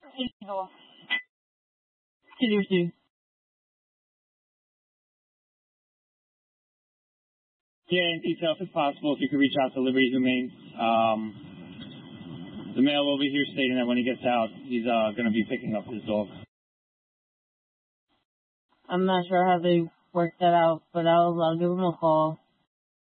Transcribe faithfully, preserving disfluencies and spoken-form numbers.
illegal. Seriously. Yeah, in detail, if it's possible, if you could reach out to Liberty Humane. Um, the male over here stating that when he gets out, he's uh, going to be picking up his dog. I'm not sure how they work that out, but I'll, I'll give him a call.